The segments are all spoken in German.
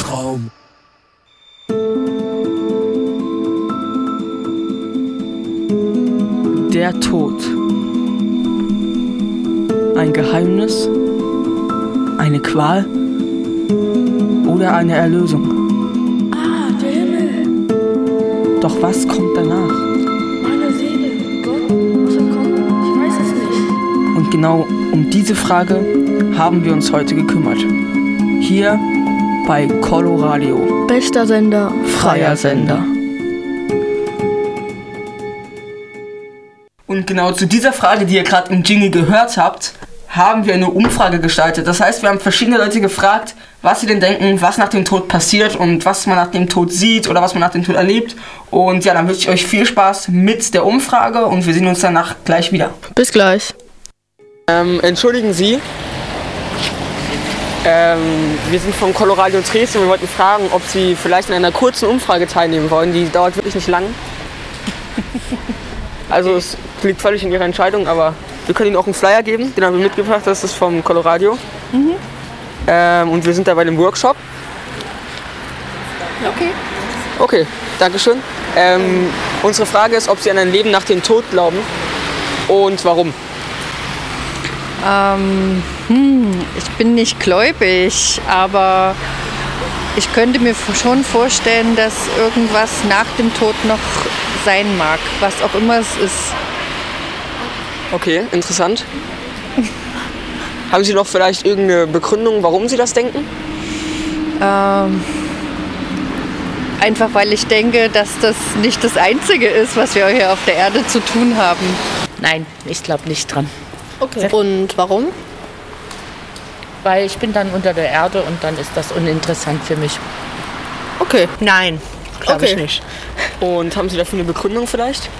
Weltraum. Der Tod. Ein Geheimnis, eine Qual oder eine Erlösung. Der Himmel. Doch was kommt danach? Meine Seele. Gott. Was soll kommen? Ich weiß es nicht. Und genau um diese Frage haben wir uns heute gekümmert. Hier bei Coloradio. Bester Sender. Freier Sender. Und genau zu dieser Frage, die ihr gerade im Jingle gehört habt, haben wir eine Umfrage gestaltet. Das heißt, wir haben verschiedene Leute gefragt, was sie denn denken, was nach dem Tod passiert und was man nach dem Tod sieht oder was man nach dem Tod erlebt. Und ja, dann wünsche ich euch viel Spaß mit der Umfrage und wir sehen uns danach gleich wieder. Bis gleich. Entschuldigen Sie, wir sind vom Coloradio Dresden und wir wollten fragen, ob Sie vielleicht in einer kurzen Umfrage teilnehmen wollen. Die dauert wirklich nicht lang. Also es liegt völlig in Ihrer Entscheidung, aber wir können Ihnen auch einen Flyer geben, den haben wir mitgebracht, das ist vom Coloradio. Und wir sind da bei dem Workshop. Okay. Okay, dankeschön. Unsere Frage ist, ob Sie an ein Leben nach dem Tod glauben und warum. Ich bin nicht gläubig, aber ich könnte mir schon vorstellen, dass irgendwas nach dem Tod noch sein mag, was auch immer es ist. Okay, interessant. Haben Sie noch vielleicht irgendeine Begründung, warum Sie das denken? Einfach weil ich denke, dass das nicht das Einzige ist, was wir hier auf der Erde zu tun haben. Nein, ich glaube nicht dran. Okay. Und warum? Weil ich bin dann unter der Erde und dann ist das uninteressant für mich. Okay. Nein, glaube Okay. ich nicht. Und haben Sie dafür eine Begründung vielleicht?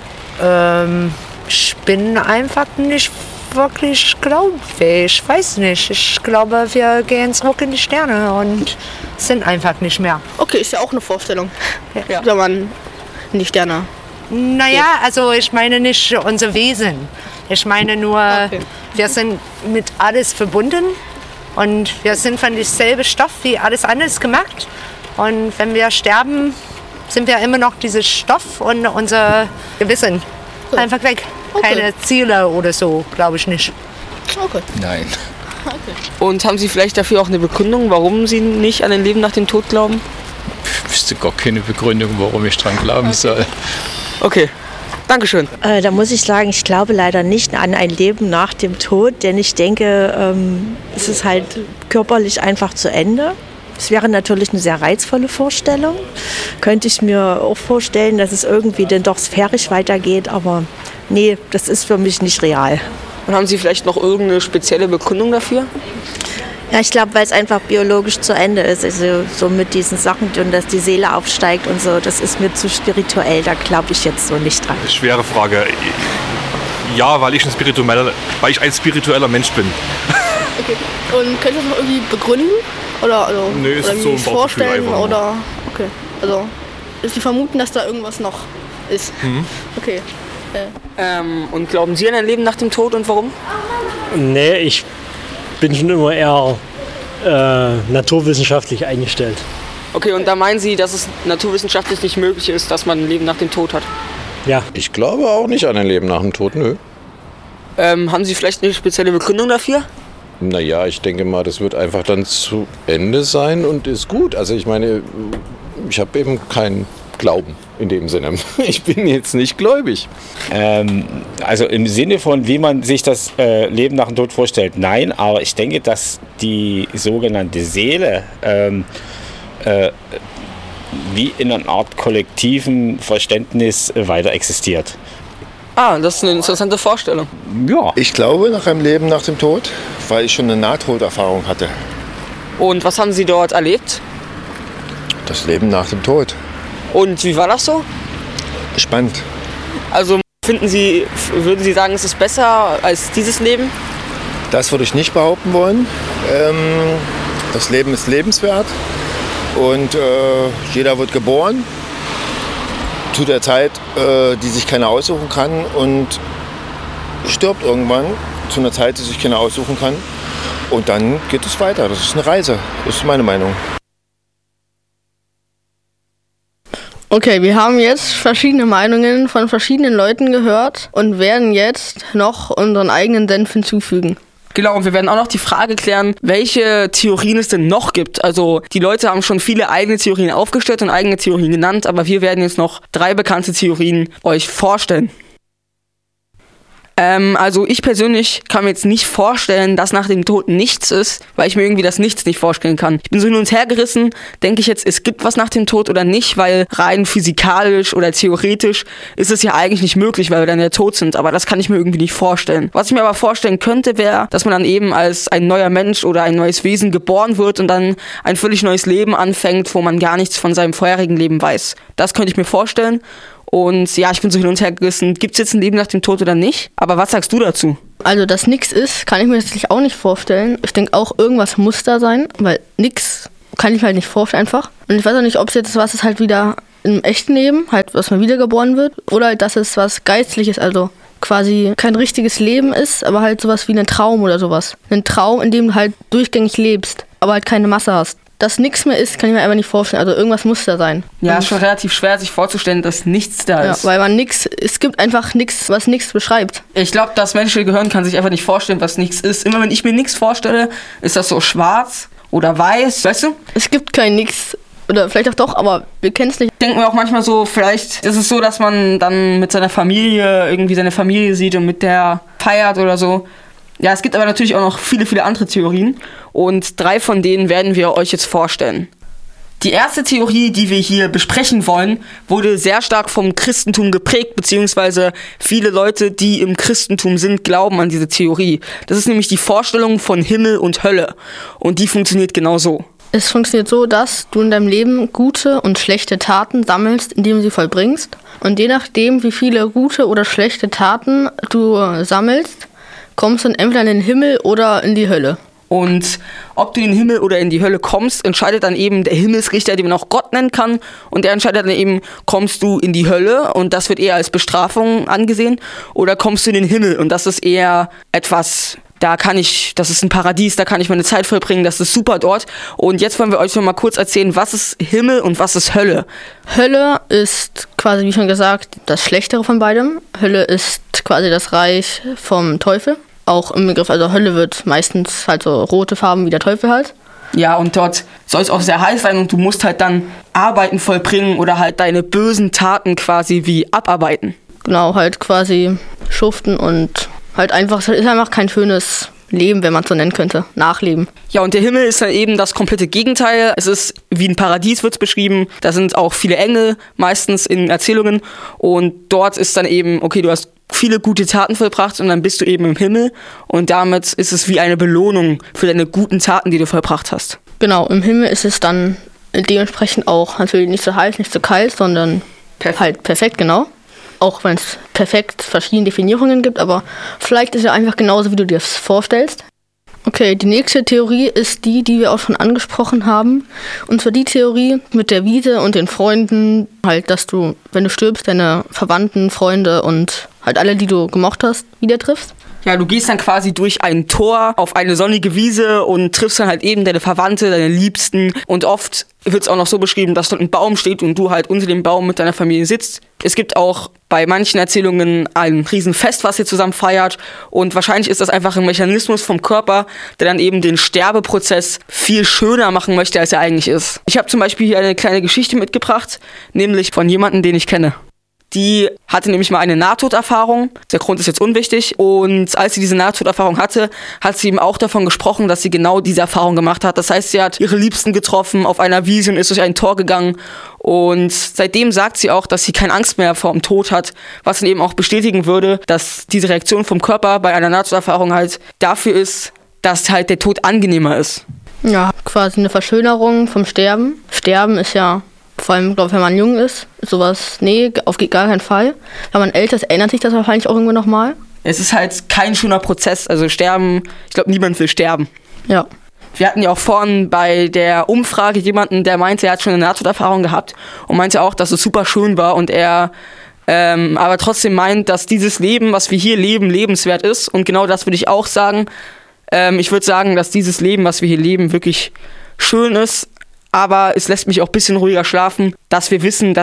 Ich bin einfach nicht wirklich glaubwürdig. Ich weiß nicht. Ich glaube, wir gehen zurück in die Sterne und sind einfach nicht mehr. Okay, ist ja auch eine Vorstellung. Ja. Wenn man in die Sterne. Naja, also ich meine nicht unser Wesen. Ich meine nur, Okay. wir sind mit alles verbunden und wir sind von demselben Stoff wie alles anderes gemacht. Und wenn wir sterben, sind wir immer noch dieser Stoff und unser Gewissen einfach weg. Okay. Keine Ziele oder so, glaube ich nicht. Okay. Nein. Und haben Sie vielleicht dafür auch eine Begründung, warum Sie nicht an ein Leben nach dem Tod glauben? Ich wüsste gar keine Begründung, warum ich dran glauben soll. Okay, Dankeschön. Da muss ich sagen, ich glaube leider nicht an ein Leben nach dem Tod, denn ich denke, es ist halt körperlich einfach zu Ende. Es wäre natürlich eine sehr reizvolle Vorstellung. Könnte ich mir auch vorstellen, dass es irgendwie dann doch sphärisch weitergeht, aber nee, das ist für mich nicht real. Und haben Sie vielleicht noch irgendeine spezielle Begründung dafür? Ja, ich glaube, weil es einfach biologisch zu Ende ist. Also so mit diesen Sachen und dass die Seele aufsteigt und so, das ist mir zu spirituell, da glaube ich jetzt so nicht dran. Schwere Frage. Ja, weil ich ein spiritueller Mensch bin. Okay. Und könnt ihr das noch irgendwie begründen? Oder Nö, es oder ist so ein irgendwie Bauchgefühl vorstellen? einfach nur. Oder okay. Also ist die vermuten, dass da irgendwas noch ist. Okay. Und glauben Sie an ein Leben nach dem Tod und warum? Nee, ich bin schon immer eher naturwissenschaftlich eingestellt. Okay, und da meinen Sie, dass es naturwissenschaftlich nicht möglich ist, dass man ein Leben nach dem Tod hat? Ja. Ich glaube auch nicht an ein Leben nach dem Tod, nö. Haben Sie vielleicht eine spezielle Begründung dafür? Naja, ich denke mal, das wird einfach dann zu Ende sein und ist gut. Also ich meine, ich habe eben keinen Glauben in dem Sinne. Ich bin jetzt nicht gläubig. Also im Sinne von, wie man sich das Leben nach dem Tod vorstellt, nein, aber ich denke, dass die sogenannte Seele wie in einer Art kollektiven Verständnis weiter existiert. Ah, das ist eine interessante Vorstellung. Ja. Ich glaube nach einem Leben nach dem Tod, weil ich schon eine Nahtoderfahrung hatte. Und was haben Sie dort erlebt? Das Leben nach dem Tod. Und wie war das so? Spannend. Also würden Sie sagen, es ist besser als dieses Leben? Das würde ich nicht behaupten wollen. Das Leben ist lebenswert und jeder wird geboren zu der Zeit, die sich keiner aussuchen kann und stirbt irgendwann zu einer Zeit, die sich keiner aussuchen kann. Und dann geht es weiter. Das ist eine Reise. Das ist meine Meinung. Okay, wir haben jetzt verschiedene Meinungen von verschiedenen Leuten gehört und werden jetzt noch unseren eigenen Senf hinzufügen. Genau, und wir werden auch noch die Frage klären, welche Theorien es denn noch gibt. Also die Leute haben schon viele eigene Theorien aufgestellt und eigene Theorien genannt, aber wir werden jetzt noch 3 bekannte Theorien euch vorstellen. Also ich persönlich kann mir jetzt nicht vorstellen, dass nach dem Tod nichts ist, weil ich mir irgendwie das Nichts nicht vorstellen kann. Ich bin so hin und her gerissen, denke ich jetzt, es gibt was nach dem Tod oder nicht, weil rein physikalisch oder theoretisch ist es ja eigentlich nicht möglich, weil wir dann ja tot sind, aber das kann ich mir irgendwie nicht vorstellen. Was ich mir aber vorstellen könnte, wäre, dass man dann eben als ein neuer Mensch oder ein neues Wesen geboren wird und dann ein völlig neues Leben anfängt, wo man gar nichts von seinem vorherigen Leben weiß. Das könnte ich mir vorstellen. Und ja, ich bin so hin und her gerissen, gibt es jetzt ein Leben nach dem Tod oder nicht? Aber was sagst du dazu? Also, dass nichts ist, kann ich mir tatsächlich auch nicht vorstellen. Ich denke auch, irgendwas muss da sein, weil nichts kann ich mir halt nicht vorstellen einfach. Und ich weiß auch nicht, ob es jetzt was ist halt wieder im echten Leben, halt, dass man wiedergeboren wird, oder halt, dass es was Geistliches, also quasi kein richtiges Leben ist, aber halt sowas wie ein Traum oder sowas. Ein Traum, in dem du halt durchgängig lebst, aber halt keine Masse hast. Dass nichts mehr ist, kann ich mir einfach nicht vorstellen. Also irgendwas muss da sein. Ja, ist schon relativ schwer, sich vorzustellen, dass nichts da ist. Ja, weil es gibt einfach nichts, was nichts beschreibt. Ich glaube, das menschliche Gehirn kann sich einfach nicht vorstellen, was nichts ist. Immer wenn ich mir nichts vorstelle, ist das so schwarz oder weiß, weißt du? Es gibt kein Nichts. Oder vielleicht auch doch, aber wir kennen es nicht. Denken wir auch manchmal so, vielleicht ist es so, dass man dann mit seiner Familie irgendwie seine Familie sieht und mit der feiert oder so. Ja, es gibt aber natürlich auch noch viele, viele andere Theorien und 3 von denen werden wir euch jetzt vorstellen. Die erste Theorie, die wir hier besprechen wollen, wurde sehr stark vom Christentum geprägt, beziehungsweise viele Leute, die im Christentum sind, glauben an diese Theorie. Das ist nämlich die Vorstellung von Himmel und Hölle und die funktioniert genau so. Es funktioniert so, dass du in deinem Leben gute und schlechte Taten sammelst, indem du sie vollbringst. Und je nachdem, wie viele gute oder schlechte Taten du sammelst, kommst du dann entweder in den Himmel oder in die Hölle. Und ob du in den Himmel oder in die Hölle kommst, entscheidet dann eben der Himmelsrichter, den man auch Gott nennen kann. Und der entscheidet dann eben, kommst du in die Hölle und das wird eher als Bestrafung angesehen, oder kommst du in den Himmel und das ist eher etwas, das ist ein Paradies, da kann ich meine Zeit vollbringen, das ist super dort. Und jetzt wollen wir euch noch mal kurz erzählen, was ist Himmel und was ist Hölle. Hölle ist quasi, wie schon gesagt, das Schlechtere von beidem. Hölle ist quasi das Reich vom Teufel. Auch im Begriff, also Hölle wird meistens halt so rote Farben wie der Teufel halt. Ja, und dort soll es auch sehr heiß sein und du musst halt dann Arbeiten vollbringen oder halt deine bösen Taten quasi wie abarbeiten. Genau, halt quasi schuften und halt einfach, es ist einfach kein schönes Leben, wenn man es so nennen könnte, Nachleben. Ja, und der Himmel ist dann eben das komplette Gegenteil. Es ist wie ein Paradies, wird es beschrieben. Da sind auch viele Engel, meistens in Erzählungen. Und dort ist dann eben, okay, du hast viele gute Taten vollbracht und dann bist du eben im Himmel. Und damit ist es wie eine Belohnung für deine guten Taten, die du vollbracht hast. Genau, im Himmel ist es dann dementsprechend auch natürlich nicht so heiß, nicht so kalt, sondern halt perfekt, genau. Auch wenn es perfekt verschiedene Definierungen gibt, aber vielleicht ist es ja einfach genauso, wie du dir das vorstellst. Okay, die nächste Theorie ist die wir auch schon angesprochen haben. Und zwar die Theorie mit der Wiese und den Freunden, halt, dass du, wenn du stirbst, deine Verwandten, Freunde und halt alle, die du gemocht hast, wieder triffst. Ja, du gehst dann quasi durch ein Tor auf eine sonnige Wiese und triffst dann halt eben deine Verwandte, deine Liebsten. Und oft wird es auch noch so beschrieben, dass dort ein Baum steht und du halt unter dem Baum mit deiner Familie sitzt. Es gibt auch bei manchen Erzählungen ein Riesenfest, was ihr zusammen feiert. Und wahrscheinlich ist das einfach ein Mechanismus vom Körper, der dann eben den Sterbeprozess viel schöner machen möchte, als er eigentlich ist. Ich habe zum Beispiel hier eine kleine Geschichte mitgebracht, nämlich von jemandem, den ich kenne. Die hatte nämlich mal eine Nahtoderfahrung. Der Grund ist jetzt unwichtig. Und als sie diese Nahtoderfahrung hatte, hat sie eben auch davon gesprochen, dass sie genau diese Erfahrung gemacht hat. Das heißt, sie hat ihre Liebsten getroffen auf einer Wiese und ist durch ein Tor gegangen. Und seitdem sagt sie auch, dass sie keine Angst mehr vor dem Tod hat, was dann eben auch bestätigen würde, dass diese Reaktion vom Körper bei einer Nahtoderfahrung halt dafür ist, dass halt der Tod angenehmer ist. Ja, quasi eine Verschönerung vom Sterben. Sterben ist ja... Vor allem, glaube ich, wenn man jung ist, sowas, nee, auf gar keinen Fall. Wenn man älter ist, ändert sich das wahrscheinlich auch irgendwann nochmal. Es ist halt kein schöner Prozess, also sterben, ich glaube, niemand will sterben. Ja. Wir hatten ja auch vorhin bei der Umfrage jemanden, der meinte, er hat schon eine Nahtoderfahrung gehabt und meinte auch, dass es super schön war und er aber trotzdem meint, dass dieses Leben, was wir hier leben, lebenswert ist. Und genau das würde ich auch sagen. Ich würde sagen, dass dieses Leben, was wir hier leben, wirklich schön ist. Aber es lässt mich auch ein bisschen ruhiger schlafen, dass wir wissen, dass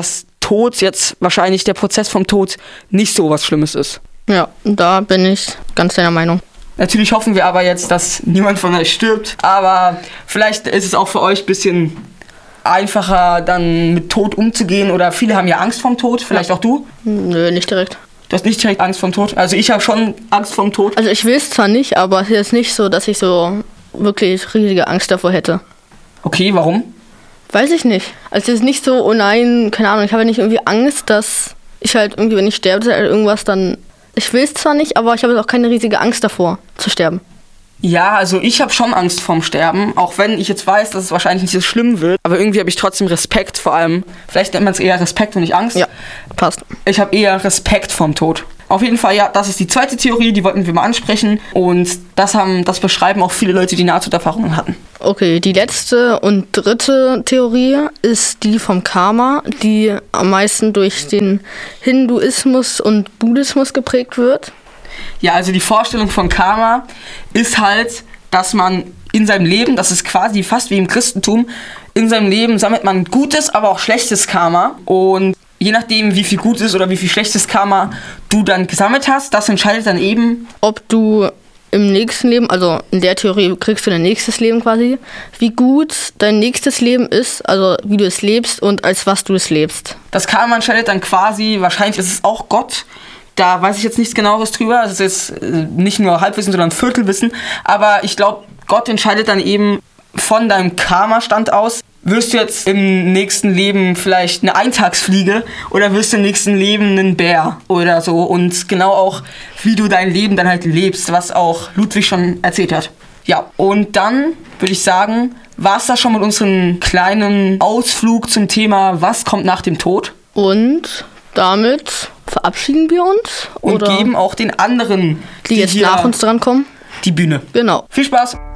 Tod jetzt wahrscheinlich der Prozess vom Tod nicht so was Schlimmes ist. Ja, da bin ich ganz deiner Meinung. Natürlich hoffen wir aber jetzt, dass niemand von euch stirbt, aber vielleicht ist es auch für euch ein bisschen einfacher, dann mit Tod umzugehen, oder viele haben ja Angst vorm Tod, vielleicht auch du? Nö, nicht direkt. Du hast nicht direkt Angst vorm Tod? Also ich habe schon Angst vorm Tod. Also ich will es zwar nicht, aber es ist nicht so, dass ich so wirklich riesige Angst davor hätte. Okay, warum? Weiß ich nicht. Also es ist nicht so, oh nein, keine Ahnung, ich habe nicht irgendwie Angst, dass ich halt irgendwie, wenn ich sterbe, halt irgendwas dann... Ich will es zwar nicht, aber ich habe auch keine riesige Angst davor, zu sterben. Ja, also ich habe schon Angst vorm Sterben, auch wenn ich jetzt weiß, dass es wahrscheinlich nicht so schlimm wird. Aber irgendwie habe ich trotzdem Respekt, vor allem, vielleicht nennt man es eher Respekt und nicht Angst. Ja, passt. Ich habe eher Respekt vorm Tod. Auf jeden Fall, ja, das ist die zweite Theorie, die wollten wir mal ansprechen. Und das beschreiben auch viele Leute, die Nahtoderfahrungen hatten. Okay, die letzte und dritte Theorie ist die vom Karma, die am meisten durch den Hinduismus und Buddhismus geprägt wird. Ja, also die Vorstellung von Karma ist halt, dass man in seinem Leben, das ist quasi fast wie im Christentum, in seinem Leben sammelt man gutes, aber auch schlechtes Karma. Und je nachdem, wie viel gutes oder wie viel schlechtes Karma du dann gesammelt hast, das entscheidet dann eben, ob du im nächsten Leben, also in der Theorie kriegst du dein nächstes Leben quasi, wie gut dein nächstes Leben ist, also wie du es lebst und als was du es lebst. Das Karma entscheidet dann quasi, wahrscheinlich ist es auch Gott. Da weiß ich jetzt nichts Genaueres drüber. Das ist jetzt nicht nur Halbwissen, sondern Viertelwissen. Aber ich glaube, Gott entscheidet dann eben von deinem Karma-Stand aus. Wirst du jetzt im nächsten Leben vielleicht eine Eintagsfliege oder wirst du im nächsten Leben ein Bär oder so? Und genau auch, wie du dein Leben dann halt lebst, was auch Ludwig schon erzählt hat. Ja, und dann würde ich sagen, war es das schon mit unserem kleinen Ausflug zum Thema, was kommt nach dem Tod? Und damit verabschieden wir uns und geben auch den anderen, die jetzt nach uns drankommen, die Bühne. Genau. Viel Spaß!